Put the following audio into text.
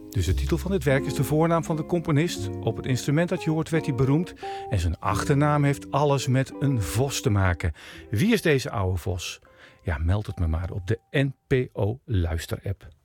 Dus de titel van dit werk is de voornaam van de componist. Op het instrument dat je hoort werd hij beroemd. En zijn achternaam heeft alles met een vos te maken. Wie is deze oude vos? Ja, meld het me maar op de NPO Luister-app.